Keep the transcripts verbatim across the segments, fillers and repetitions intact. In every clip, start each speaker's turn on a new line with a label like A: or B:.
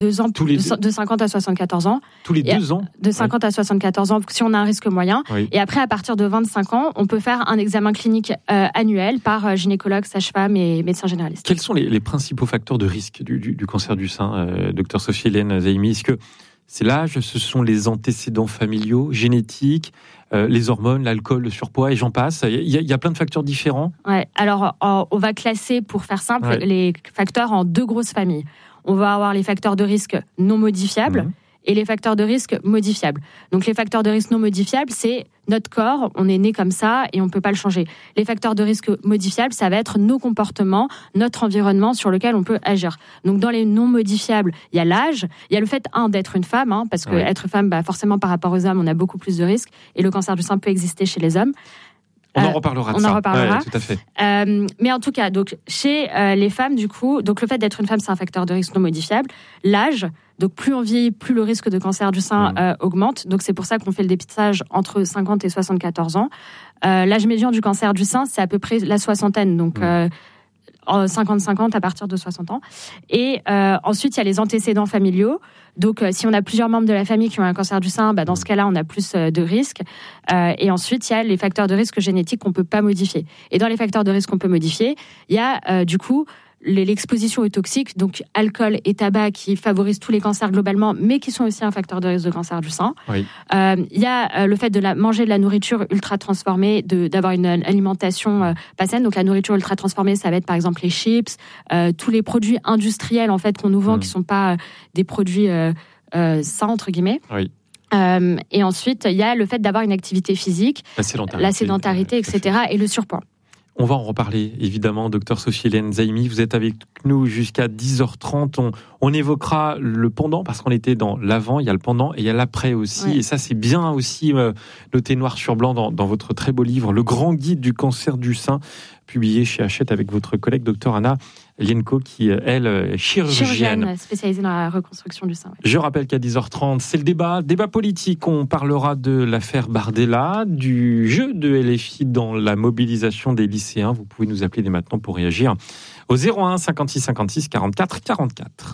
A: Deux ans,
B: Tous les
A: de,
B: deux.
A: de cinquante à soixante-quatorze ans.
B: Tous les
A: Et
B: deux ans
A: De cinquante ouais. à soixante-quatorze ans, si on a un risque moyen.
B: Oui.
A: Et après, à partir de vingt-cinq ans, on peut faire un examen clinique euh, annuel par euh, gynécologue, sage-femme et médecin généraliste.
B: Quels sont les, les principaux facteurs de risque du, du, du cancer du sein, euh, docteur Sophie-Hélène Zaimi? Est-ce que c'est l'âge, ce sont les antécédents familiaux, génétiques, euh, les hormones, l'alcool, le surpoids, et j'en passe. Il y a, il y a plein de facteurs différents.
A: Ouais. Alors, euh, on va classer, pour faire simple,
B: ouais.
A: les facteurs en deux grosses familles. On va avoir les facteurs de risque non modifiables mmh. et les facteurs de risque modifiables. Donc, les facteurs de risque non modifiables, c'est notre corps, on est né comme ça et on ne peut pas le changer. Les facteurs de risque modifiables, ça va être nos comportements, notre environnement sur lequel on peut agir. Donc, dans les non modifiables, il y a l'âge, il y a le fait, un, d'être une femme, hein, parce que oui. être femme, bah, forcément, par rapport aux hommes, on a beaucoup plus de risques, et le cancer du sein peut exister chez les hommes.
B: On en reparlera de
A: on
B: ça.
A: On en reparlera.
B: Ouais, tout à fait.
A: Euh, mais en tout cas, donc, chez euh, les femmes, du coup, donc le fait d'être une femme, c'est un facteur de risque non modifiable. L'âge, donc plus on vieillit, plus le risque de cancer du sein mmh. euh, augmente. Donc c'est pour ça qu'on fait le dépistage entre cinquante et soixante-quatorze ans. Euh, l'âge médian du cancer du sein, c'est à peu près la soixantaine. Donc mmh. euh, cinquante cinquante à partir de soixante ans. Et euh, ensuite, il y a les antécédents familiaux. Donc, euh, si on a plusieurs membres de la famille qui ont un cancer du sein, bah, dans ce cas-là, on a plus euh, de risques. Euh, et ensuite, il y a les facteurs de risque génétiques qu'on ne peut pas modifier. Et dans les facteurs de risque qu'on peut modifier, il y a euh, du coup l'exposition aux toxiques, donc alcool et tabac, qui favorisent tous les cancers globalement, mais qui sont aussi un facteur de risque de cancer du sein.
B: Oui.
A: Euh, il y a euh, le fait de la, manger de la nourriture ultra transformée, de, d'avoir une, une alimentation euh, pas saine. Donc la nourriture ultra transformée, ça va être par exemple les chips, euh, tous les produits industriels en fait qu'on nous vend, mmh. qui sont pas euh, des produits euh, euh, sains entre guillemets.
B: Oui.
A: Euh, et ensuite, il y a le fait d'avoir une activité physique, la sédentarité, la sédentarité euh, et cetera, et le surpoids.
B: On va en reparler, évidemment, docteur Sophie-Hélène Zaimi. Vous êtes avec nous jusqu'à dix heures trente. On, on évoquera le pendant, parce qu'on était dans l'avant, il y a le pendant et il y a l'après aussi. Ouais. Et ça, c'est bien aussi euh, noté noir sur blanc dans, dans votre très beau livre, Le Grand Guide du cancer du sein, publié chez Hachette avec votre collègue, docteur Anna Lienko, qui, elle, est chirurgienne.
A: Chirurgienne spécialisée dans la reconstruction du sein. Ouais.
B: Je rappelle qu'à dix heures trente, c'est le débat, débat politique. On parlera de l'affaire Bardella, du jeu de L F I dans la mobilisation des lycéens. Vous pouvez nous appeler dès maintenant pour réagir au zéro un cinquante-six cinquante-six quarante-quatre quarante-quatre.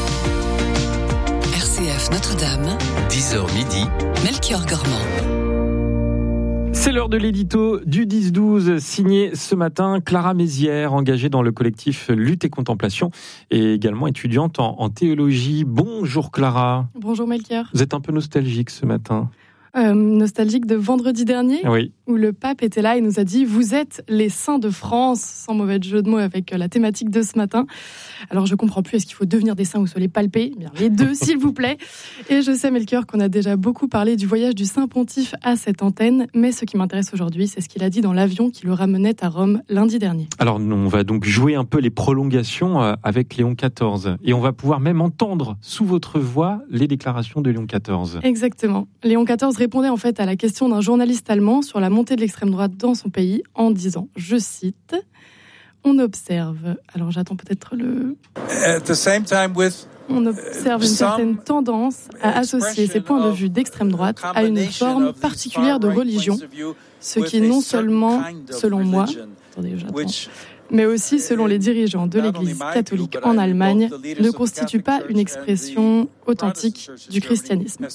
C: R C F Notre-Dame,
D: dix heures midi,
C: Melchior Gormand.
B: C'est l'heure de l'édito du dix douze, signé ce matin Clara Mézières, engagée dans le collectif Lutte et Contemplation et également étudiante en, en théologie. Bonjour Clara.
E: Bonjour Melchior.
B: Vous êtes un peu nostalgique ce matin.
E: Euh, nostalgique de vendredi dernier,
B: oui.
E: où le pape était là et nous a dit « Vous êtes les saints de France », sans mauvais jeu de mots avec la thématique de ce matin. Alors je comprends plus, est-ce qu'il faut devenir des saints ou se les palper ? Bien, les deux, s'il vous plaît. Et je sais, Melchior, qu'on a déjà beaucoup parlé du voyage du Saint Pontife à cette antenne, mais ce qui m'intéresse aujourd'hui, c'est ce qu'il a dit dans l'avion qui le ramenait à Rome lundi dernier.
B: Alors on va donc jouer un peu les prolongations avec Léon quatorze, et on va pouvoir même entendre sous votre voix les déclarations de Léon quatorze.
E: Exactement. Léon quatorze répondait en fait à la question d'un journaliste allemand sur la montée de l'extrême droite dans son pays en disant, je cite, « On observe... » Alors j'attends peut-être le...
F: At the same time with...
E: On observe une certaine tendance à associer ces points de vue d'extrême droite à une forme particulière de religion, ce qui non seulement, selon moi... Attendez, j'attends... mais aussi selon les dirigeants de l'Église catholique en Allemagne, ne constitue pas une expression authentique du christianisme.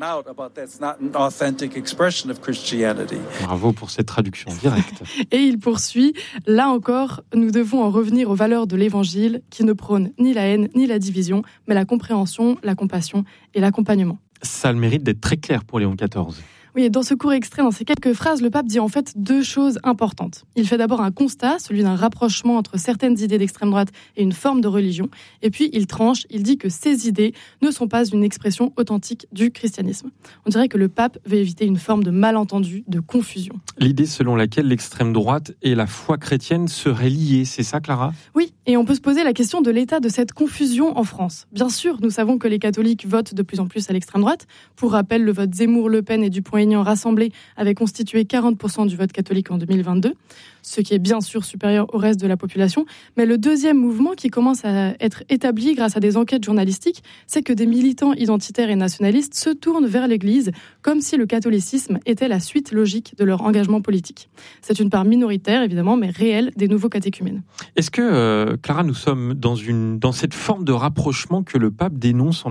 B: Bravo pour cette traduction directe.
E: Et il poursuit, là encore, nous devons en revenir aux valeurs de l'Évangile qui ne prônent ni la haine ni la division, mais la compréhension, la compassion et l'accompagnement.
B: Ça a le mérite d'être très clair pour Léon quatorze.
E: Oui, et dans ce court extrait, dans ces quelques phrases, le pape dit en fait deux choses importantes. Il fait d'abord un constat, celui d'un rapprochement entre certaines idées d'extrême droite et une forme de religion. Et puis, il tranche, il dit que ces idées ne sont pas une expression authentique du christianisme. On dirait que le pape veut éviter une forme de malentendu, de confusion.
B: L'idée selon laquelle l'extrême droite et la foi chrétienne seraient liées, c'est ça, Clara ?
E: Oui, et on peut se poser la question de l'état de cette confusion en France. Bien sûr, nous savons que les catholiques votent de plus en plus à l'extrême droite. Pour rappel, le vote Zemmour-Le Pen et Dupont réunion rassemblée avait constitué quarante pour cent du vote catholique en deux mille vingt-deux, ce qui est bien sûr supérieur au reste de la population. Mais le deuxième mouvement qui commence à être établi grâce à des enquêtes journalistiques, c'est que des militants identitaires et nationalistes se tournent vers l'Église, comme si le catholicisme était la suite logique de leur engagement politique. C'est une part minoritaire, évidemment, mais réelle des nouveaux catéchumènes.
B: Est-ce que, euh, Clara, nous sommes dans, une, dans cette forme de rapprochement que le pape dénonce en